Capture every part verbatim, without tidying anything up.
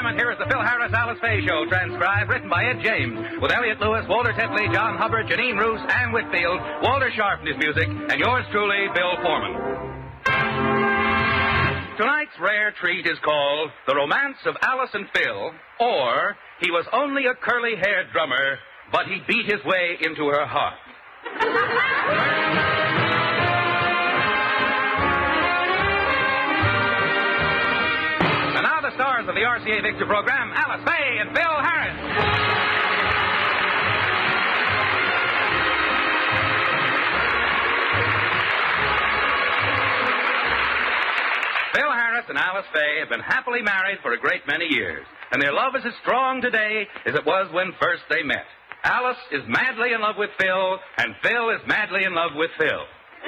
moment, here is the Phil Harris Alice Faye Show, transcribed, written by Ed James, with Elliot Lewis, Walter Tetley, John Hubbard, Janine Roos, Ann Whitfield, Walter Sharp in his music, and yours truly, Bill Foreman. Tonight's rare treat is called The Romance of Alice and Phil, or He Was Only a Curly-Haired Drummer, but He Beat His Way into Her Heart. And now the stars of the R C A Victor program, Alice Faye and Phil Harris. Phil Harris and Alice Faye have been happily married for a great many years, and their love is as strong today as it was when first they met. Alice is madly in love with Phil, and Phil is madly in love with Phil.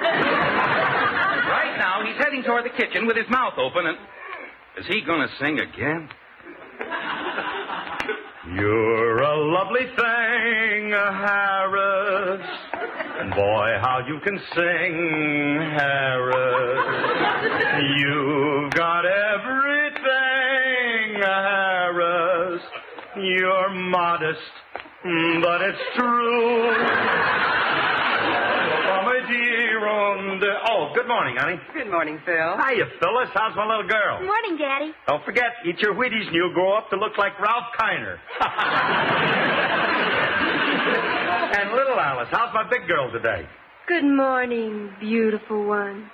Right now, he's heading toward the kitchen with his mouth open, and... Is he going to sing again? You're a lovely thing, Harris. And boy, how you can sing, Harris. You've got everything, Harris. You're modest, but it's true. Oh, good morning, honey. Good morning, Phil. Hiya, Phyllis. How's my little girl? Good morning, Daddy. Don't forget, eat your Wheaties and you'll grow up to look like Ralph Kiner. And little Alice, how's my big girl today? Good morning, beautiful one.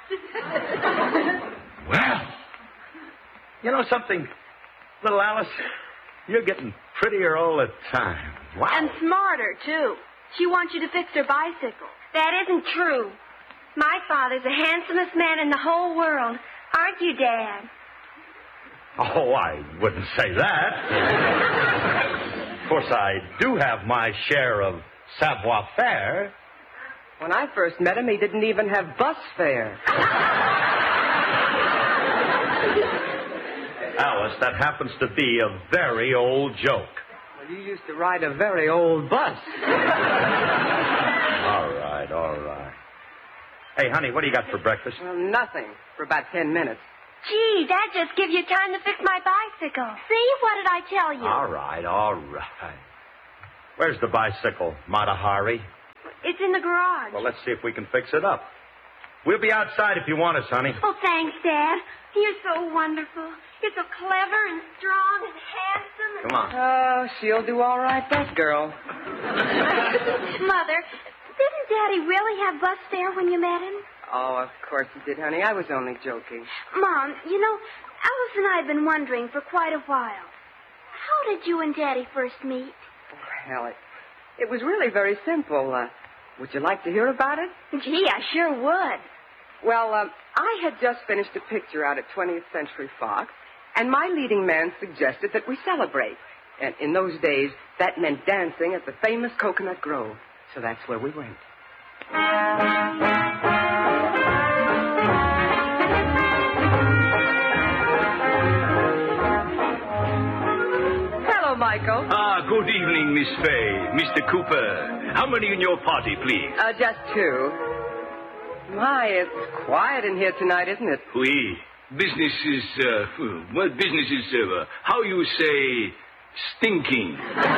Well, you know something, little Alice? You're getting prettier all the time. Wow. And smarter, too. She wants you to fix her bicycle. That isn't true. My father's the handsomest man in the whole world. Aren't you, Dad? Oh, I wouldn't say that. Of course, I do have my share of savoir-faire. When I first met him, he didn't even have bus fare. Alice, that happens to be a very old joke. Well, you used to ride a very old bus. All right, all right. Hey, honey, what do you got for breakfast? Well, nothing for about ten minutes. Gee, that just gives you time to fix my bicycle. See? What did I tell you? All right, all right. Where's the bicycle, Mata Hari? It's in the garage. Well, let's see if we can fix it up. We'll be outside if you want us, honey. Oh, thanks, Dad. You're so wonderful. You're so clever and strong and handsome. And... Come on. Oh, she'll do all right, that girl. Mother, didn't Daddy really have bus fare when you met him? Oh, of course he did, honey. I was only joking. Mom, you know, Alice and I have been wondering for quite a while. How did you and Daddy first meet? Well, it, it was really very simple. Uh, would you like to hear about it? Gee, I sure would. Well, um, I had just finished a picture out at twentieth Century Fox, and my leading man suggested that we celebrate. And in those days, that meant dancing at the famous Coconut Grove. So that's where we went. Hello, Michael. Ah, good evening, Miss Faye. Mister Cooper. How many in your party, please? Uh, just two. My, it's quiet in here tonight, isn't it? Oui. Business is, uh, well, business is, uh, how you say, stinking.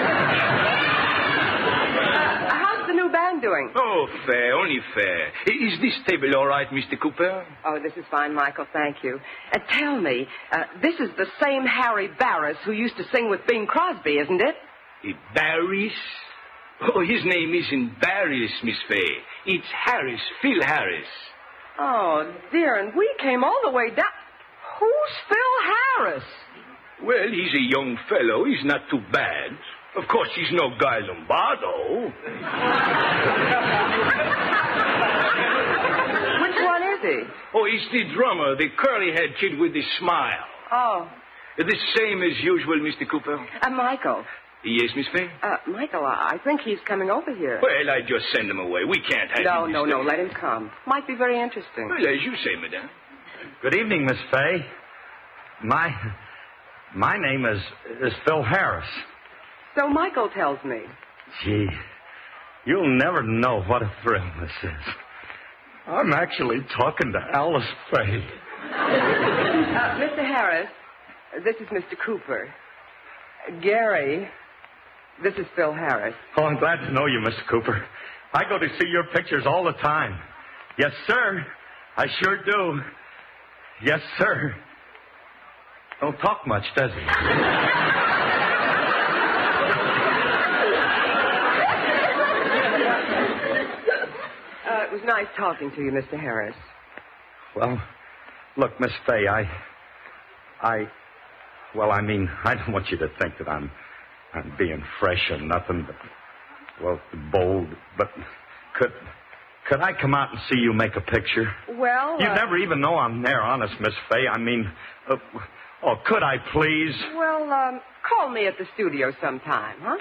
How's the new band doing? Oh, fair, only fair. Is this table all right, Mister Cooper? Oh, this is fine, Michael, thank you. Uh, tell me, uh, this is the same Harry Barris who used to sing with Bing Crosby, isn't it? Uh, Barris? Oh, his name isn't Barris, Miss Faye. It's Harris, Phil Harris. Oh, dear, and we came all the way down. Who's Phil Harris? Well, he's a young fellow. He's not too bad. Of course, he's no Guy Lombardo. Which one is he? Oh, he's the drummer, the curly-haired kid with the smile. Oh. The same as usual, Mister Cooper. Uh, Michael. Yes, Miss Faye? Uh, Michael, I think he's coming over here. Well, I just send him away. We can't have No, him no, no, disturb. let him come. Might be very interesting. Well, as you say, madame. Good evening, Miss Faye. My, my name is, is Phil Harris. So Michael tells me. Gee, you'll never know what a thrill this is. I'm actually talking to Alice Faye. Uh, Mister Harris, this is Mister Cooper. Gary, this is Phil Harris. Oh, I'm glad to know you, Mister Cooper. I go to see your pictures all the time. Yes, sir. I sure do. Yes, sir. Don't talk much, does he? Uh, it was nice talking to you, Mister Harris. Well, look, Miss Fay, I... I... Well, I mean, I don't want you to think that I'm... I'm being fresh or nothing, but... Well, bold, but... Could... Could I come out and see you make a picture? Well, You'd uh, never even know I'm there, honest, Miss Fay. I mean... Uh, oh, could I, please? Well, um, call me at the studio sometime, huh?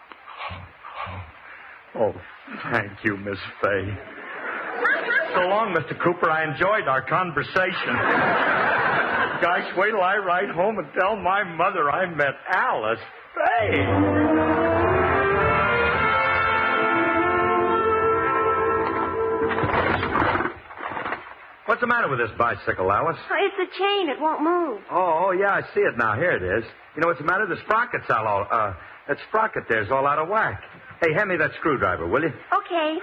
Oh, thank you, Miss Fay. So long, Mister Cooper. I enjoyed our conversation. Gosh, wait till I ride home and tell my mother I met Alice Fay. What's the matter with this bicycle, Alice? Oh, it's a chain. It won't move. Oh, oh, yeah, I see it now. Here it is. You know what's the matter? The sprocket's all, all uh, that sprocket there's all out of whack. Hey, hand me that screwdriver, will you? Okay.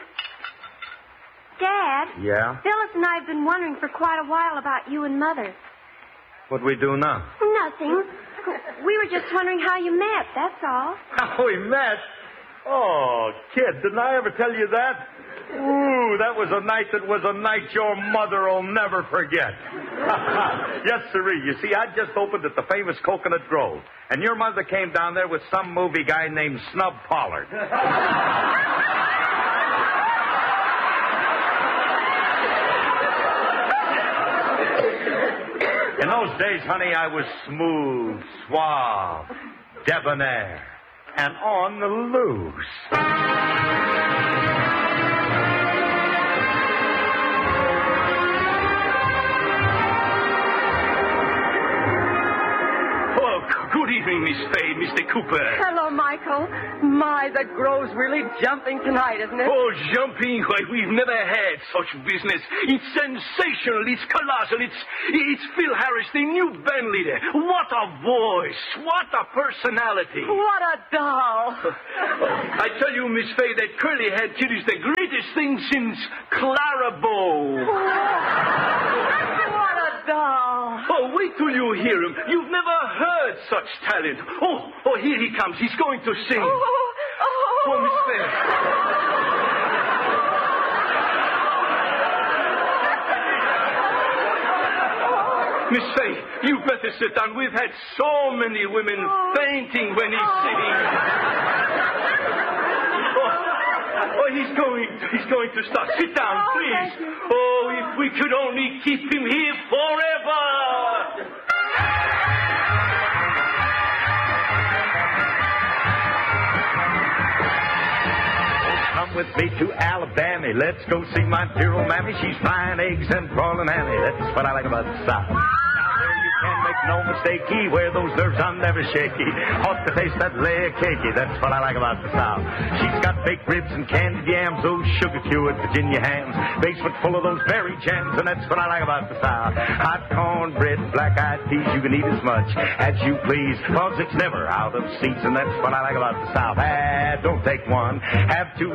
Dad? Yeah? Phyllis and I have been wondering for quite a while about you and Mother. What'd we do now? Nothing. We were just wondering how you met, that's all. How we met? Oh, kid, didn't I ever tell you that? Ooh, that was a night that was a night your mother'll never forget. Yes, sirree. You see, I just opened at the famous Coconut Grove, and your mother came down there with some movie guy named Snub Pollard. In those days, honey, I was smooth, suave, debonair, and on the loose. Good evening, Miss Fay, Mister Cooper. Hello, Michael. My, the Grove's really jumping tonight, isn't it? Oh, jumping. Why, we've never had such business. It's sensational. It's colossal. It's, it's Phil Harris, the new band leader. What a voice. What a personality. What a doll. I tell you, Miss Fay, that curly-haired kid is the greatest thing since Clara Bow. What a doll. Oh, wait till you hear him. You've never heard such talent. Oh, oh, here he comes. He's going to sing. Oh, oh. Oh, Miss Fay. Miss Fay, you better sit down. We've had so many women Oh. fainting when he's singing. Oh, oh, he's going, he's going to start. Sit down, Oh, please. thank you. Oh, if we could only keep him here forever. Come with me to Alabama. Let's go see my dear old mammy. She's frying eggs and broiling Annie. That's what I like about the South. Now there you can make no mistakey. Where those nerves I'm never shaky. Ought to taste that layer cakey. That's what I like about the South. She's got baked ribs and candied yams. Those sugar-cured Virginia hams. Basement full of those berry jams. And that's what I like about the South. Hot cornbread, black-eyed peas. You can eat as much as you please. Cause it's never out of season. That's what I like about the South. Ah, don't take one. Have two.